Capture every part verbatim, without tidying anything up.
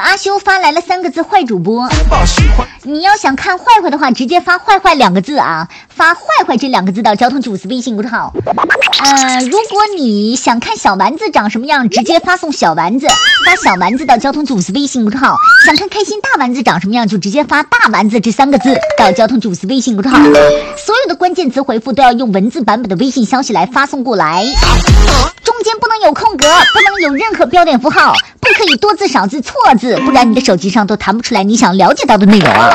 阿修发来了三个字坏主播，你要想看坏坏的话直接发坏坏两个字啊，发坏坏这两个字到交通主司微信公众号。呃，如果你想看小丸子长什么样，直接发送小丸子，发小丸子到交通主司微信公众号。想看开心大丸子长什么样，就直接发大丸子这三个字到交通主司微信公众号。所有的关键词回复都要用文字版本的微信消息来发送过来，中间不能有空格，不能有任何标点符号，不可以多字少字错字，不然你的手机上都弹不出来你想了解到的内容啊。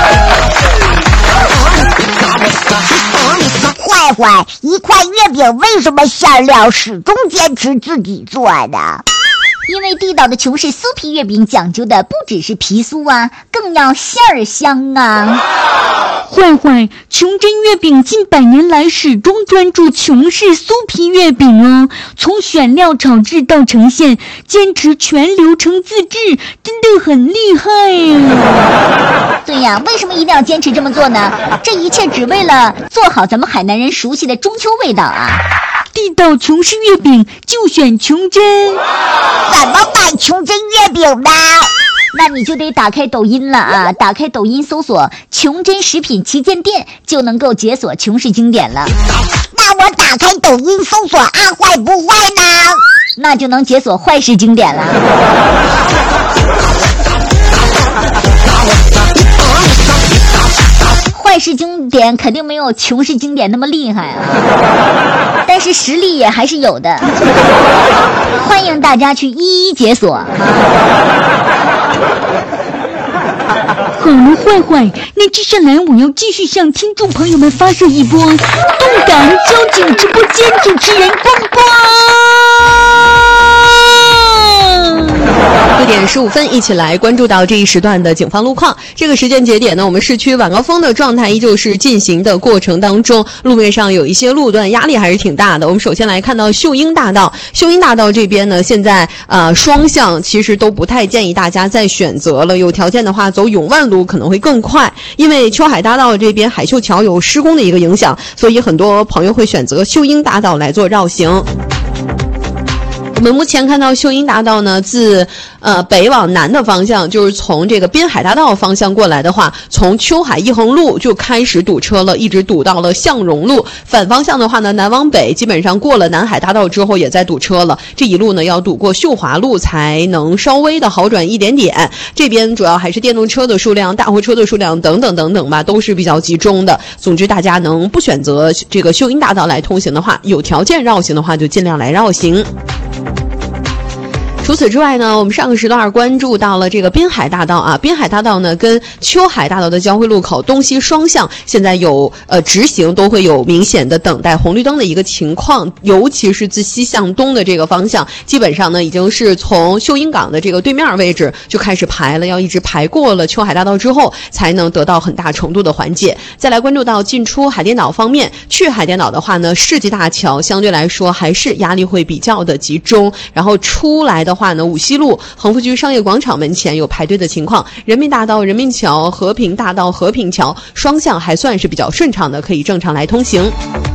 坏坏，一块月饼为什么馅料始终坚持自己做呢？ 因为地道的琼氏酥皮月饼讲究的不只是皮酥啊，更要馅儿香啊。 坏坏，琼珍月饼近百年来始终专注琼氏酥皮月饼哦，从选料炒制到呈现，坚持全流程自制，真的很厉害呀。 对呀，为什么一定要坚持这么做呢？这一切只为了做好咱们海南人熟悉的中秋味道啊。 地道琼氏月饼就选琼珍。 怎么买琼珍月饼呢？ 那你就得打开抖音了啊！打开抖音搜索琼珍食品旗舰店，就能够解锁琼氏经典了。 那我打开抖音搜索阿坏不坏呢？ 那就能解锁坏事经典了。坏事经典肯定没有琼氏经典那么厉害啊，但是实力也还是有的。欢迎大家去一一解锁。 好了，坏坏，那接下来我要继续向听众朋友们发射一波动感交警直播间主持人光光。 六点十五分，一起来关注到这一时段的警方路况。这个时间节点呢，我们市区晚高峰的状态依旧是进行的过程当中，路面上有一些路段压力还是挺大的。我们首先来看到秀英大道，秀英大道这边呢，现在呃双向其实都不太建议大家再选择了，有条件的话走永万路可能会更快，因为秋海大道这边海秀桥有施工的一个影响，所以很多朋友会选择秀英大道来做绕行。我们目前看到秀英大道呢，自呃北往南的方向，就是从这个滨海大道方向过来的话，从秋海一横路就开始堵车了，一直堵到了向荣路。反方向的话呢，南往北基本上过了南海大道之后也在堵车了，这一路呢要堵过秀华路才能稍微的好转一点点。这边主要还是电动车的数量、大货车的数量等等等等吧，都是比较集中的。总之，大家能不选择这个秀英大道来通行的话，有条件绕行的话就尽量来绕行。除此之外呢，我们上个时段关注到了这个滨海大道啊，滨海大道呢跟秋海大道的交汇路口东西双向现在有呃直行都会有明显的等待红绿灯的一个情况，尤其是自西向东的这个方向，基本上呢已经是从秀英港的这个对面位置就开始排了，要一直排过了秋海大道之后才能得到很大程度的缓解。再来关注到进出海淀岛方面，去海淀岛的话呢，世纪大桥相对来说还是压力会比较的集中，然后出来的话呢，五西路恒福居商业广场门前有排队的情况，人民大道人民桥、和平大道和平桥双向还算是比较顺畅的，可以正常来通行。